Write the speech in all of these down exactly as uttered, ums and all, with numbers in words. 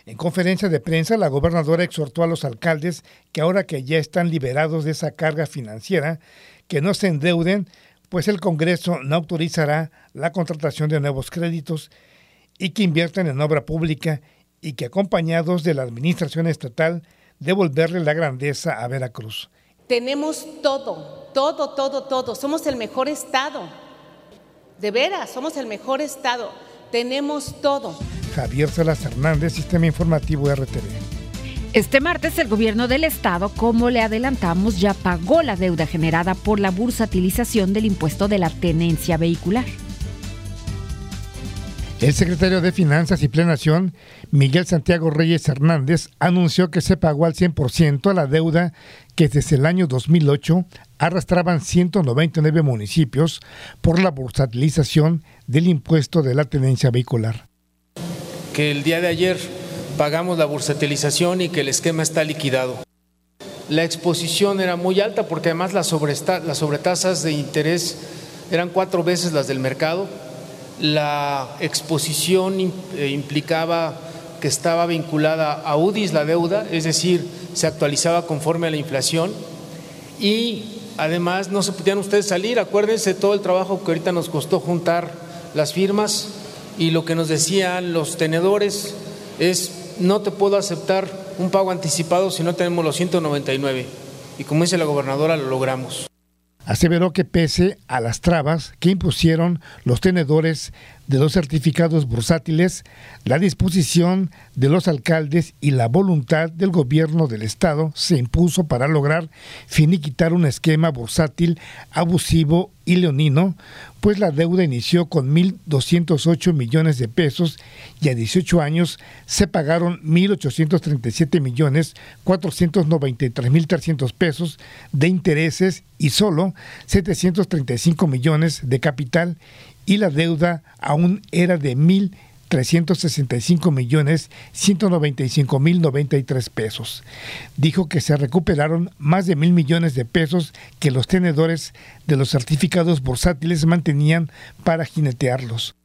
En conferencia de prensa, la gobernadora exhortó a los alcaldes que ahora que ya están liberados de esa carga financiera, que no se endeuden, pues el Congreso no autorizará la contratación de nuevos créditos y que inviertan en obra pública y que acompañados de la administración estatal devolverle la grandeza a Veracruz. Tenemos todo, todo, todo, todo. Somos el mejor estado. De veras, somos el mejor estado. Tenemos todo. Javier Salas Hernández, Sistema Informativo R T V. Este martes el gobierno del estado, como le adelantamos, ya pagó la deuda generada por la bursatilización del impuesto de la tenencia vehicular. El secretario de Finanzas y Planeación, Miguel Santiago Reyes Hernández, anunció que se pagó al cien por ciento a la deuda que desde el año dos mil ocho arrastraban ciento noventa y nueve municipios por la bursatilización del impuesto de la tenencia vehicular. Que el día de ayer pagamos la bursatilización y que el esquema está liquidado. La exposición era muy alta porque además las, sobresta- las sobretasas de interés eran cuatro veces las del mercado. La exposición implicaba que estaba vinculada a U D I S la deuda, es decir, se actualizaba conforme a la inflación y además no se podían ustedes salir. Acuérdense todo el trabajo que ahorita nos costó juntar las firmas y lo que nos decían los tenedores es: no te puedo aceptar un pago anticipado si no tenemos los ciento noventa y nueve. Y como dice la gobernadora, lo logramos. Aseveró que pese a las trabas que impusieron los tenedores de los certificados bursátiles, la disposición de los alcaldes y la voluntad del gobierno del estado se impuso para lograr finiquitar un esquema bursátil abusivo y leonino, pues la deuda inició con mil doscientos ocho millones de pesos y a dieciocho años se pagaron mil ochocientos treinta y siete millones cuatrocientos noventa y tres mil trescientos pesos de intereses y solo setecientos treinta y cinco millones de capital, y la deuda aún era de mil trescientos sesenta y cinco millones ciento noventa y cinco mil noventa y tres pesos. Dijo que se recuperaron más de mil millones de pesos que los tenedores de los certificados bursátiles mantenían para jinetearlos.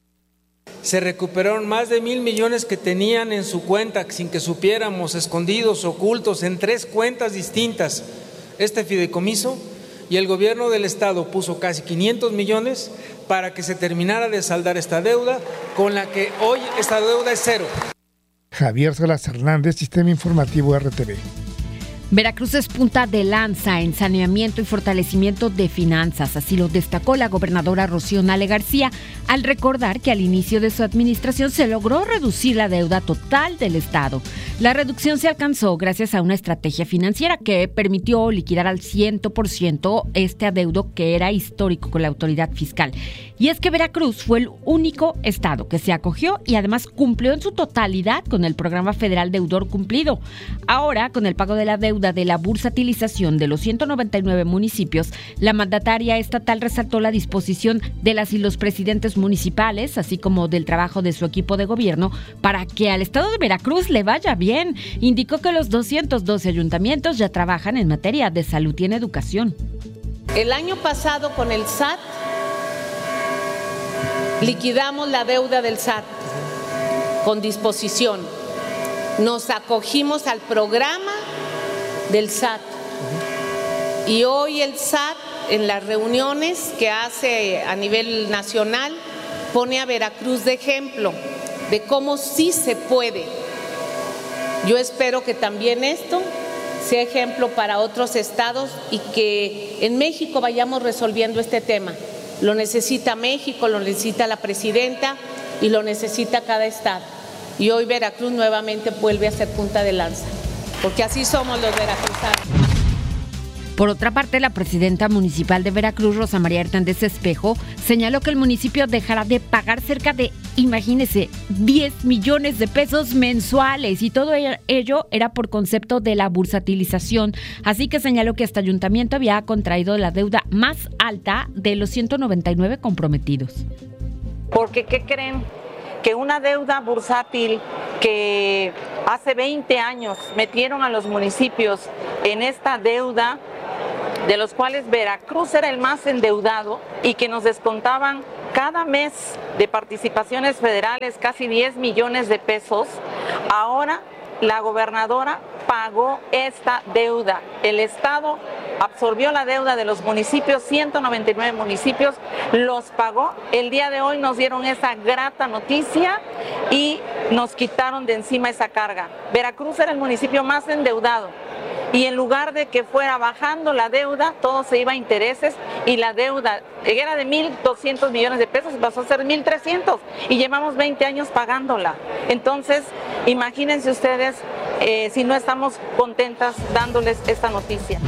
Se recuperaron más de mil millones que tenían en su cuenta sin que supiéramos, escondidos, ocultos, en tres cuentas distintas. Este fideicomiso, y el gobierno del estado puso casi quinientos millones para que se terminara de saldar esta deuda, con la que hoy esta deuda es cero. Javier Salas Hernández, Sistema Informativo R T V. Veracruz es punta de lanza en saneamiento y fortalecimiento de finanzas, así lo destacó la gobernadora Rocío Nale García al recordar que al inicio de su administración se logró reducir la deuda total del estado. La reducción se alcanzó gracias a una estrategia financiera que permitió liquidar al cien por ciento este adeudo que era histórico con la autoridad fiscal. Y es que Veracruz fue el único estado que se acogió y además cumplió en su totalidad con el programa federal deudor cumplido. Ahora, con el pago de la deuda de la bursatilización de los ciento noventa y nueve municipios, la mandataria estatal resaltó la disposición de las y los presidentes municipales, así como del trabajo de su equipo de gobierno para que al estado de Veracruz le vaya bien. Indicó que los doscientos doce ayuntamientos ya trabajan en materia de salud y en educación. El año pasado con el S A T liquidamos la deuda del S A T con disposición. Nos acogimos al programa del S A T y hoy el S A T en las reuniones que hace a nivel nacional pone a Veracruz de ejemplo de cómo sí se puede. Yo espero que también esto sea ejemplo para otros estados y que en México vayamos resolviendo este tema. Lo necesita México, lo necesita la presidenta y lo necesita cada estado. Y hoy Veracruz nuevamente vuelve a ser punta de lanza, porque así somos los veracruzanos. Por otra parte, la presidenta municipal de Veracruz, Rosa María Hernández Espejo, señaló que el municipio dejará de pagar cerca de, imagínense, diez millones de pesos mensuales, y todo ello era por concepto de la bursatilización. Así que señaló que este ayuntamiento había contraído la deuda más alta de los ciento noventa y nueve comprometidos. Porque, ¿qué creen? Que una deuda bursátil que hace veinte años metieron a los municipios en esta deuda, de los cuales Veracruz era el más endeudado y que nos descontaban cada mes de participaciones federales casi diez millones de pesos, Ahora la gobernadora pagó esta deuda. El Estado absorbió la deuda de los municipios, ciento noventa y nueve municipios, los pagó. El día de hoy nos dieron esa grata noticia y nos quitaron de encima esa carga. Veracruz era el municipio más endeudado y en lugar de que fuera bajando la deuda, todo se iba a intereses y la deuda era de mil doscientos millones de pesos, pasó a ser mil trescientos y llevamos veinte años pagándola. Entonces, imagínense ustedes eh, si no estamos contentas dándoles esta noticia.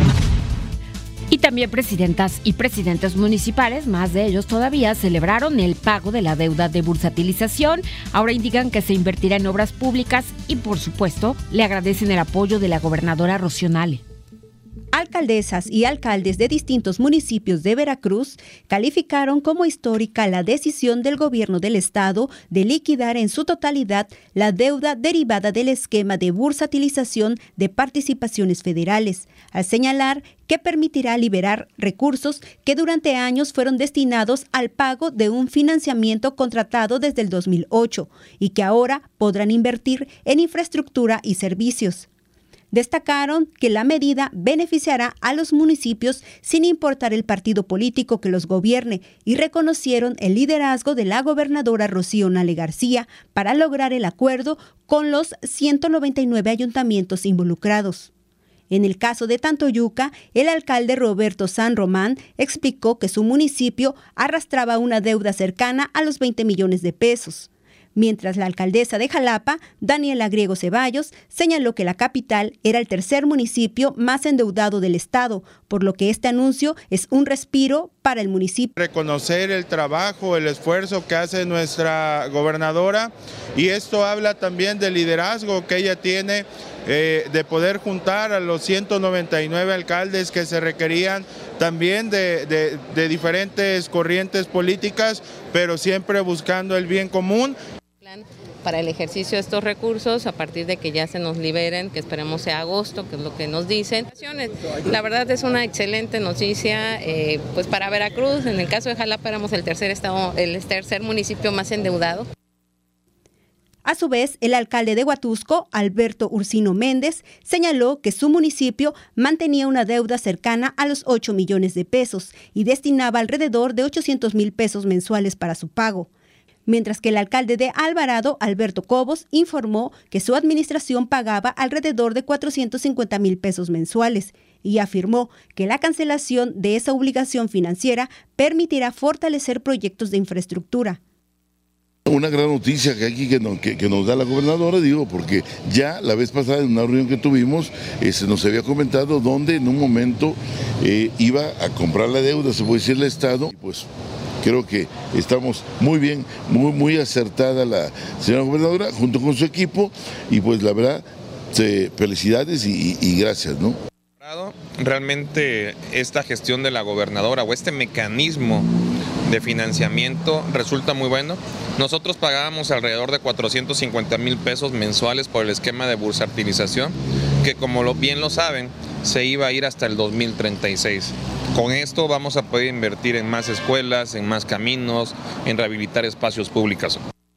Y también presidentas y presidentes municipales, más de ellos todavía, celebraron el pago de la deuda de bursatilización. Ahora indican que se invertirá en obras públicas y, por supuesto, le agradecen el apoyo de la gobernadora Rocío Nale. Alcaldesas y alcaldes de distintos municipios de Veracruz calificaron como histórica la decisión del gobierno del estado de liquidar en su totalidad la deuda derivada del esquema de bursatilización de participaciones federales, al señalar que permitirá liberar recursos que durante años fueron destinados al pago de un financiamiento contratado desde el dos mil ocho y que ahora podrán invertir en infraestructura y servicios. Destacaron que la medida beneficiará a los municipios sin importar el partido político que los gobierne y reconocieron el liderazgo de la gobernadora Rocío Nale García para lograr el acuerdo con los ciento noventa y nueve ayuntamientos involucrados. En el caso de Tantoyuca, el alcalde Roberto San Román explicó que su municipio arrastraba una deuda cercana a los veinte millones de pesos. Mientras la alcaldesa de Jalapa, Daniela Griego Ceballos, señaló que la capital era el tercer municipio más endeudado del estado, por lo que este anuncio es un respiro para el municipio. Reconocer el trabajo, el esfuerzo que hace nuestra gobernadora y esto habla también del liderazgo que ella tiene eh, de poder juntar a los ciento noventa y nueve alcaldes que se requerían también de, de, de diferentes corrientes políticas, pero siempre buscando el bien común. Para el ejercicio de estos recursos, a partir de que ya se nos liberen, que esperemos sea agosto, que es lo que nos dicen. La verdad es una excelente noticia eh, pues para Veracruz. En el caso de Jalapa éramos el tercer estado, el tercer municipio más endeudado. A su vez, el alcalde de Huatusco, Alberto Ursino Méndez, señaló que su municipio mantenía una deuda cercana a los ocho millones de pesos y destinaba alrededor de ochocientos mil pesos mensuales para su pago. Mientras que el alcalde de Alvarado, Alberto Cobos, informó que su administración pagaba alrededor de cuatrocientos cincuenta mil pesos mensuales y afirmó que la cancelación de esa obligación financiera permitirá fortalecer proyectos de infraestructura. Una gran noticia que aquí que, no, que, que nos da la gobernadora, digo, porque ya la vez pasada en una reunión que tuvimos, eh, se nos había comentado dónde en un momento eh, iba a comprar la deuda, se puede decir el Estado, y pues creo que estamos muy bien, muy, muy acertada la señora gobernadora junto con su equipo y pues la verdad, se, felicidades y, y gracias, ¿no? Realmente esta gestión de la gobernadora o este mecanismo de financiamiento resulta muy bueno. Nosotros pagábamos alrededor de cuatrocientos cincuenta mil pesos mensuales por el esquema de bursatilización, que como lo, bien lo saben, se iba a ir hasta el dos mil treinta y seis. Con esto vamos a poder invertir en más escuelas, en más caminos, en rehabilitar espacios públicos.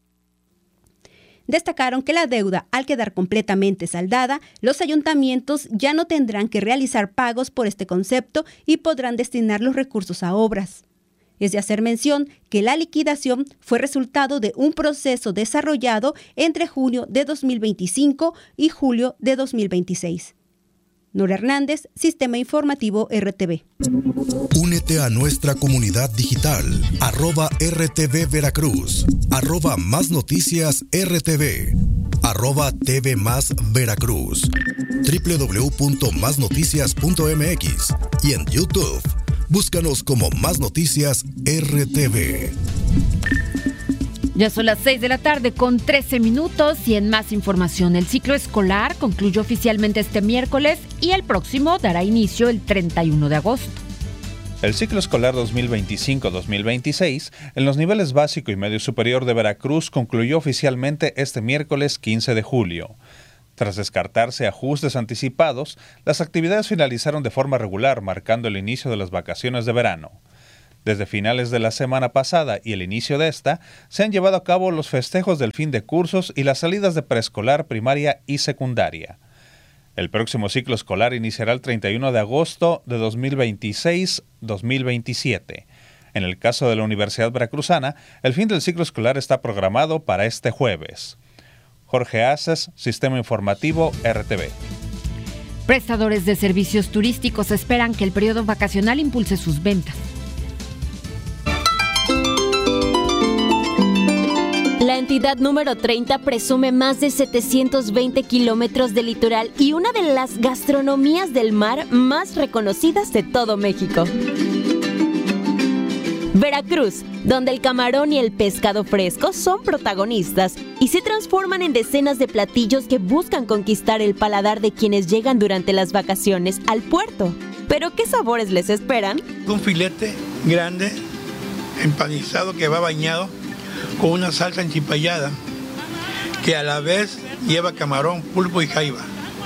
Destacaron que la deuda, al quedar completamente saldada, los ayuntamientos ya no tendrán que realizar pagos por este concepto y podrán destinar los recursos a obras. Es de hacer mención que la liquidación fue resultado de un proceso desarrollado entre junio de dos mil veinticinco y julio de dos mil veintiséis. Nora Hernández, Sistema Informativo R T V. Únete a nuestra comunidad digital, arroba R T V Veracruz, arroba Más Noticias R T V, arroba T V Más Veracruz, doble u doble u doble u punto más noticias punto m x y en YouTube. Búscanos como Más Noticias R T V. Ya son las seis de la tarde con trece minutos y en más información, el ciclo escolar concluyó oficialmente este miércoles y el próximo dará inicio el treinta y uno de agosto. El ciclo escolar dos mil veinticinco dos mil veintiséis en los niveles básico y medio superior de Veracruz concluyó oficialmente este miércoles quince de julio. Tras descartarse ajustes anticipados, las actividades finalizaron de forma regular, marcando el inicio de las vacaciones de verano. Desde finales de la semana pasada y el inicio de esta, se han llevado a cabo los festejos del fin de cursos y las salidas de preescolar, primaria y secundaria. El próximo ciclo escolar iniciará el treinta y uno de agosto de dos mil veintiséis a dos mil veintisiete. En el caso de la Universidad Veracruzana, el fin del ciclo escolar está programado para este jueves. Jorge Aces, Sistema Informativo R T V. Prestadores de servicios turísticos esperan que el periodo vacacional impulse sus ventas. La entidad número treinta presume más de setecientos veinte kilómetros de litoral y una de las gastronomías del mar más reconocidas de todo México. Veracruz, donde el camarón y el pescado fresco son protagonistas y se transforman en decenas de platillos que buscan conquistar el paladar de quienes llegan durante las vacaciones al puerto. ¿Pero qué sabores les esperan? Un filete grande, empanizado, que va bañado con una salsa enchipallada que a la vez lleva camarón, pulpo y jaiba.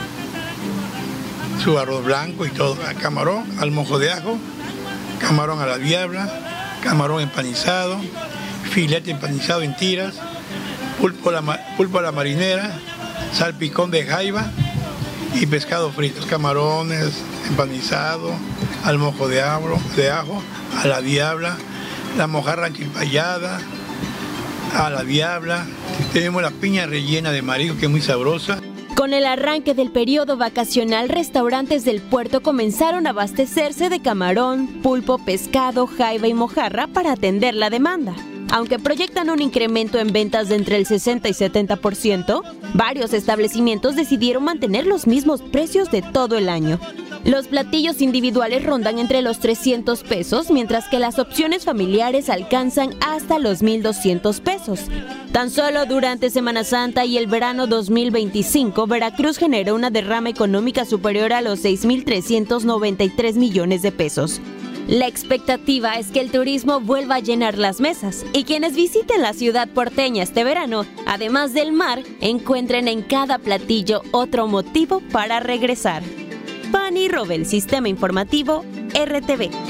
Su arroz blanco y todo. Camarón al mojo de ajo, camarón a la diabla, camarón empanizado, filete empanizado en tiras, pulpo a la, pulpo a la marinera, salpicón de jaiba y pescado frito. Camarones empanizado al mojo de ajo, de ajo a la diabla, la mojarra enchipallada a la diabla. Tenemos la piña rellena de marisco, que es muy sabrosa. Con el arranque del periodo vacacional, restaurantes del puerto comenzaron a abastecerse de camarón, pulpo, pescado, jaiba y mojarra para atender la demanda. Aunque proyectan un incremento en ventas de entre el sesenta y setenta por ciento, varios establecimientos decidieron mantener los mismos precios de todo el año. Los platillos individuales rondan entre los trescientos pesos, mientras que las opciones familiares alcanzan hasta los mil doscientos pesos. Tan solo durante Semana Santa y el verano dos mil veinticinco, Veracruz generó una derrama económica superior a los seis mil trescientos noventa y tres millones de pesos. La expectativa es que el turismo vuelva a llenar las mesas y quienes visiten la ciudad porteña este verano, además del mar, encuentren en cada platillo otro motivo para regresar. Fanny Robel, Sistema Informativo R T V.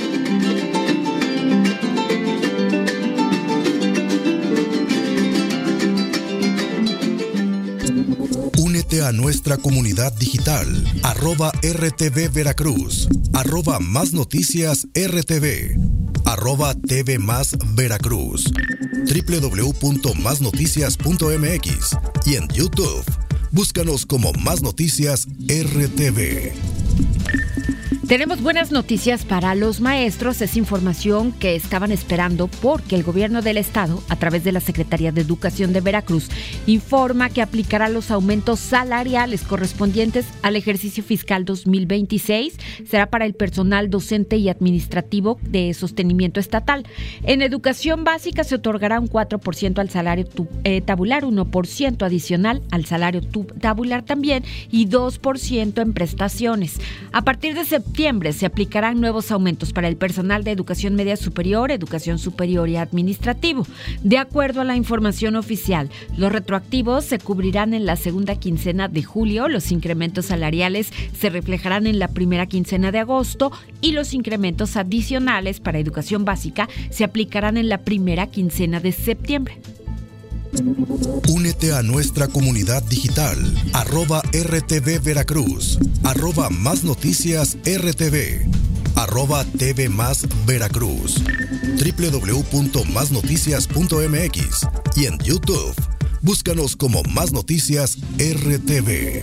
Únete a nuestra comunidad digital, arroba R T V Veracruz, arroba Más Noticias R T V, arroba T V Más Veracruz, doble u doble u doble u punto más noticias punto m x y en YouTube. Búscanos como Más Noticias R T V. Tenemos buenas noticias para los maestros. Es información que estaban esperando porque el gobierno del estado, a través de la Secretaría de Educación de Veracruz, informa que aplicará los aumentos salariales correspondientes al ejercicio fiscal dos mil veintiséis. Será para el personal docente y administrativo de sostenimiento estatal. En educación básica se otorgará un cuatro por ciento al salario tu, eh, tabular, uno por ciento adicional al salario tu, tabular también y dos por ciento en prestaciones. A partir de septiembre se aplicarán nuevos aumentos para el personal de educación media superior, educación superior y administrativo. De acuerdo a la información oficial, los retroactivos se cubrirán en la segunda quincena de julio, los incrementos salariales se reflejarán en la primera quincena de agosto y los incrementos adicionales para educación básica se aplicarán en la primera quincena de septiembre. Únete a nuestra comunidad digital, arroba R T V Veracruz, arroba Más Noticias R T V, arroba T V Más Veracruz, doble u doble u doble u punto más noticias punto m x y en YouTube. Búscanos como Más Noticias R T V.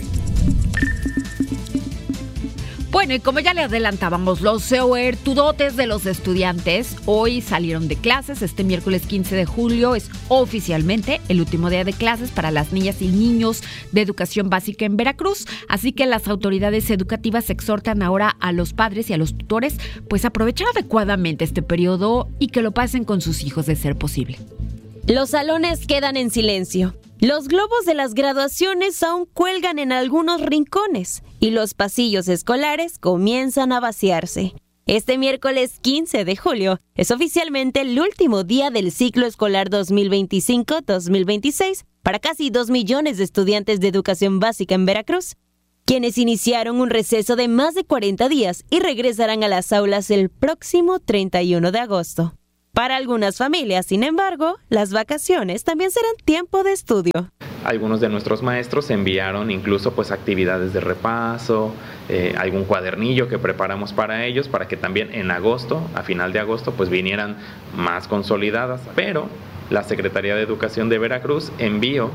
Bueno, y como ya le adelantábamos, los suertudotes de los estudiantes hoy salieron de clases. Este miércoles quince de julio es oficialmente el último día de clases para las niñas y niños de educación básica en Veracruz. Así que las autoridades educativas exhortan ahora a los padres y a los tutores pues aprovechar adecuadamente este periodo y que lo pasen con sus hijos de ser posible. Los salones quedan en silencio. Los globos de las graduaciones aún cuelgan en algunos rincones y los pasillos escolares comienzan a vaciarse. Este miércoles quince de julio es oficialmente el último día del ciclo escolar dos mil veinticinco dos mil veintiséis para casi dos millones de estudiantes de educación básica en Veracruz. quienes iniciaron un receso de más de cuarenta días y regresarán a las aulas el próximo treinta y uno de agosto. Para algunas familias, sin embargo, las vacaciones también serán tiempo de estudio. Algunos de nuestros maestros enviaron incluso pues actividades de repaso, eh, algún cuadernillo que preparamos para ellos para que también en agosto, a final de agosto, pues vinieran más consolidadas. Pero la Secretaría de Educación de Veracruz envió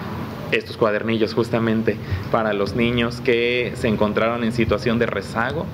estos cuadernillos justamente para los niños que se encontraron en situación de rezago,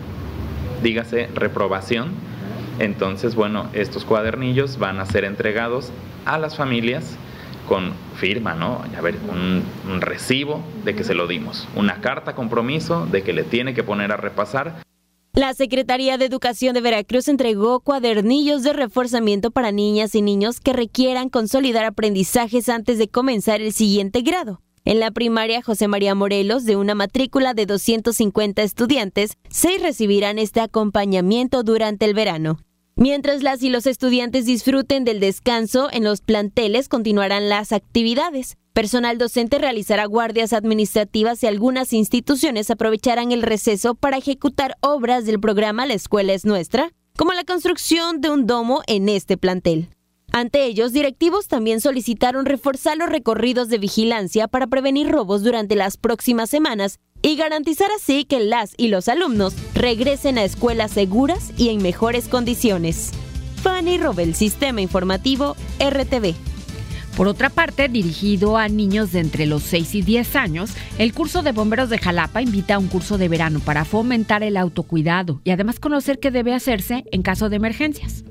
dígase reprobación. Entonces, bueno, estos cuadernillos van a ser entregados a las familias con firma, ¿no? A ver, un, un recibo de que se lo dimos, una carta compromiso de que le tiene que poner a repasar. La Secretaría de Educación de Veracruz entregó cuadernillos de reforzamiento para niñas y niños que requieran consolidar aprendizajes antes de comenzar el siguiente grado. En la primaria José María Morelos, de una matrícula de doscientos cincuenta estudiantes, seis recibirán este acompañamiento durante el verano. Mientras las y los estudiantes disfruten del descanso, en los planteles continuarán las actividades. Personal docente realizará guardias administrativas y algunas instituciones aprovecharán el receso para ejecutar obras del programa La Escuela es Nuestra, como la construcción de un domo en este plantel. Ante ellos, directivos también solicitaron reforzar los recorridos de vigilancia para prevenir robos durante las próximas semanas y garantizar así que las y los alumnos regresen a escuelas seguras y en mejores condiciones. Fanny Robel, Sistema Informativo, R T V. Por otra parte, dirigido a niños de entre los seis y diez años, el curso de bomberos de Jalapa invita a un curso de verano para fomentar el autocuidado y además conocer qué debe hacerse en caso de emergencias.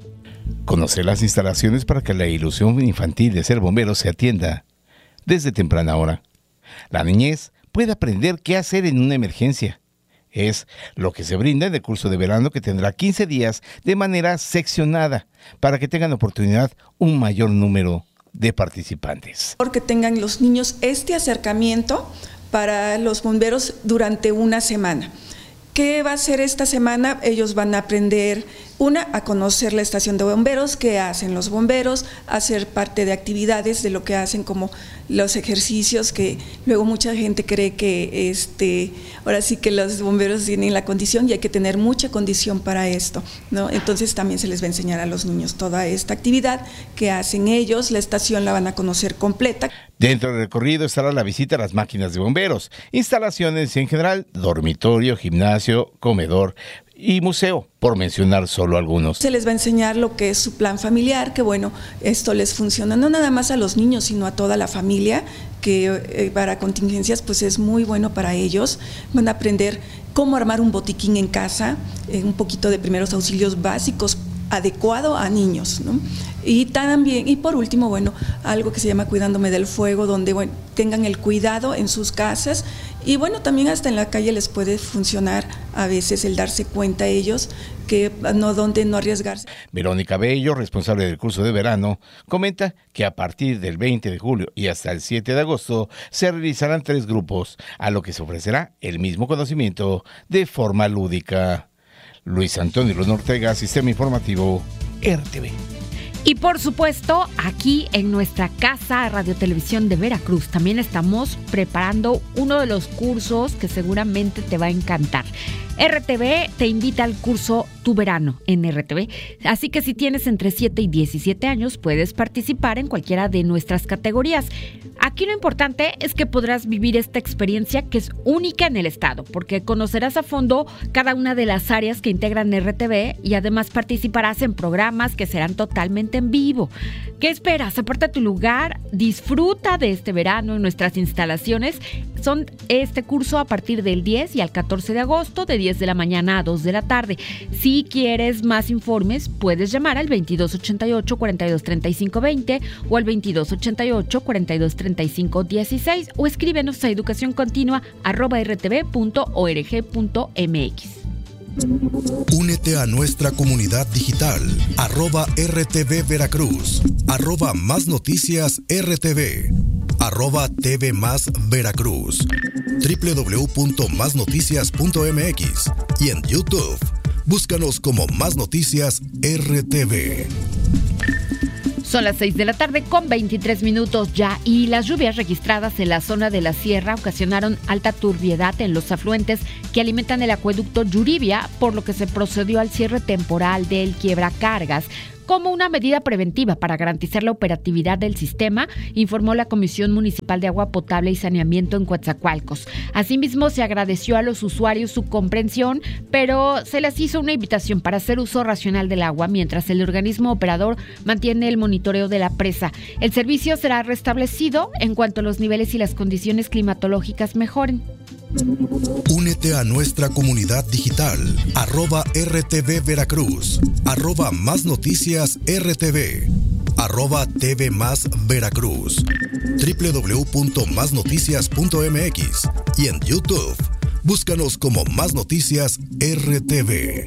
Conocer las instalaciones para que la ilusión infantil de ser bombero se atienda desde temprana hora. La niñez puede aprender qué hacer en una emergencia. Es lo que se brinda en el curso de verano, que tendrá quince días de manera seccionada para que tengan oportunidad un mayor número de participantes. Porque tengan los niños este acercamiento para los bomberos durante una semana. ¿Qué va a hacer esta semana? Ellos van a aprender, una, a conocer la estación de bomberos, qué hacen los bomberos, a ser parte de actividades de lo que hacen, como los ejercicios, que luego mucha gente cree que este, ahora sí que los bomberos tienen la condición y hay que tener mucha condición para esto, ¿no? Entonces también se les va a enseñar a los niños toda esta actividad que hacen ellos, la estación la van a conocer completa. Dentro del recorrido estará la visita a las máquinas de bomberos, instalaciones en general, dormitorio, gimnasio, comedor y museo, por mencionar solo algunos. Se les va a enseñar lo que es su plan familiar, que bueno, esto les funciona no nada más a los niños, sino a toda la familia, que eh, para contingencias pues es muy bueno para ellos. Van a aprender cómo armar un botiquín en casa, eh, un poquito de primeros auxilios básicos adecuado a niños, ¿no? Y también, y por último, bueno, algo que se llama Cuidándome del Fuego, donde bueno, tengan el cuidado en sus casas, y bueno, también hasta en la calle les puede funcionar a veces el darse cuenta ellos que no, donde no arriesgarse. Verónica Bello, responsable del curso de verano, comenta que a partir del veinte de julio y hasta el siete de agosto se realizarán tres grupos, a lo que se ofrecerá el mismo conocimiento de forma lúdica. Luis Antonio Luna Ortega, Sistema Informativo, R T V. Y por supuesto, aquí en nuestra casa Radio Televisión de Veracruz también estamos preparando uno de los cursos que seguramente te va a encantar. R T V te invita al curso Tu Verano en R T V, así que si tienes entre siete y diecisiete años puedes participar en cualquiera de nuestras categorías. Aquí lo importante es que podrás vivir esta experiencia que es única en el estado, porque conocerás a fondo cada una de las áreas que integran R T V y además participarás en programas que serán totalmente en vivo. ¿Qué esperas? Aparta tu lugar, disfruta de este verano en nuestras instalaciones. Son este curso a partir del diez y al catorce de agosto, de diez de la mañana a dos de la tarde. Si quieres más informes, puedes llamar al veintidós ochenta y ocho, cuarenta y dos treinta y cinco veinte o al veintidós ochenta y ocho, cuarenta y dos treinta y cinco dieciséis o escríbenos a educacioncontinua arroba r t v punto org punto m x. Únete a nuestra comunidad digital, arroba R T V Veracruz, arroba Más Noticias R T V, arroba T V Más Veracruz, doble u doble u doble u punto más noticias punto m x y en YouTube, búscanos como Más Noticias R T V. Son las seis de la tarde con veintitrés minutos ya y las lluvias registradas en la zona de la sierra ocasionaron alta turbiedad en los afluentes que alimentan el acueducto Yuribia, por lo que se procedió al cierre temporal del quiebracargas como una medida preventiva para garantizar la operatividad del sistema, informó la Comisión Municipal de Agua Potable y Saneamiento en Coatzacoalcos. Asimismo, se agradeció a los usuarios su comprensión, pero se les hizo una invitación para hacer uso racional del agua mientras el organismo operador mantiene el monitoreo de la presa. El servicio será restablecido en cuanto los niveles y las condiciones climatológicas mejoren. Únete a nuestra comunidad digital, arroba R T V Veracruz, arroba Más Noticias R T V, arroba T V Más Veracruz, doble u doble u doble u punto más noticias punto m x y en YouTube. Búscanos como Más Noticias R T V.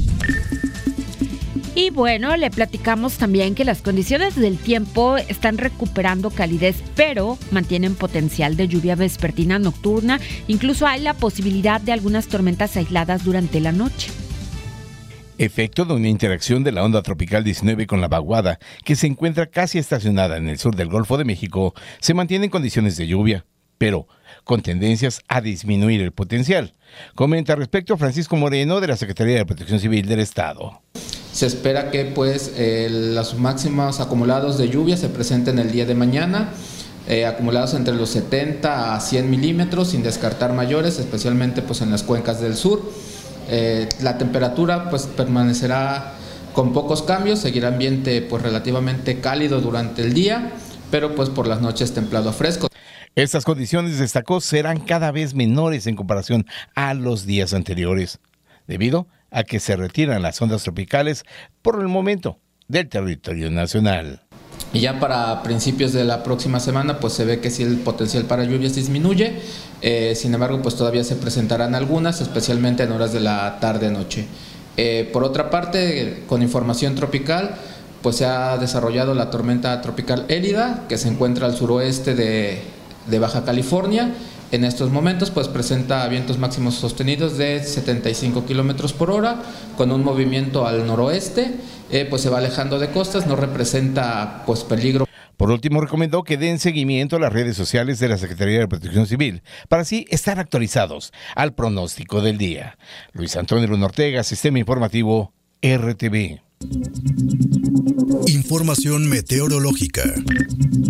Y bueno, le platicamos también que las condiciones del tiempo están recuperando calidez, pero mantienen potencial de lluvia vespertina nocturna. Incluso hay la posibilidad de algunas tormentas aisladas durante la noche. Efecto de una interacción de la onda tropical diecinueve con la vaguada, que se encuentra casi estacionada en el sur del Golfo de México, se mantienen condiciones de lluvia, pero con tendencias a disminuir el potencial. Comenta al respecto Francisco Moreno, de la Secretaría de Protección Civil del Estado. Se espera que pues eh, los máximos acumulados de lluvia se presenten el día de mañana, eh, acumulados entre los setenta a cien milímetros, sin descartar mayores, especialmente pues en las cuencas del sur. Eh, la temperatura pues permanecerá con pocos cambios, seguirá ambiente pues relativamente cálido durante el día, pero pues por las noches templado a fresco. Estas condiciones, destacó, serán cada vez menores en comparación a los días anteriores, debido a que se retiran las ondas tropicales por el momento del territorio nacional. Y ya para principios de la próxima semana pues se ve que sí el potencial para lluvias disminuye, eh, sin embargo pues todavía se presentarán algunas, especialmente en horas de la tarde-noche. Eh, por otra parte, con información tropical, pues se ha desarrollado la tormenta tropical Élida, que se encuentra al suroeste de, de Baja California. En estos momentos pues presenta vientos máximos sostenidos de setenta y cinco kilómetros por hora, con un movimiento al noroeste, eh, pues se va alejando de costas, no representa pues peligro. Por último, recomendó que den seguimiento a las redes sociales de la Secretaría de Protección Civil para así estar actualizados al pronóstico del día. Luis Antonio Luna Ortega, Sistema Informativo R T V. Información meteorológica.